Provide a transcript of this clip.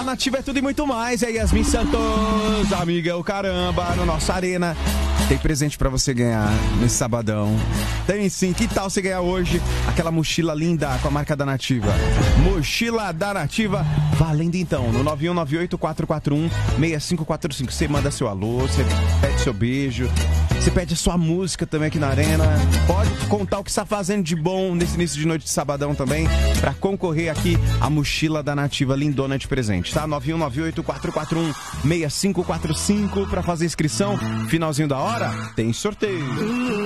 A Nativa é tudo e muito mais. É Yasmin Santos, amiga, o caramba, no nosso Arena. Tem presente pra você ganhar nesse sabadão. Tem sim. Que tal você ganhar hoje aquela mochila linda com a marca da Nativa? Mochila da Nativa, valendo então no 9198-441-6545. Você manda seu alô, você pede seu beijo, você pede a sua música também aqui na Arena. Pode contar o que está fazendo de bom nesse início de noite de sabadão também, pra concorrer aqui a mochila da Nativa lindona de presente, tá? 9198-441-6545 pra fazer inscrição. Finalzinho da hora, tem sorteio.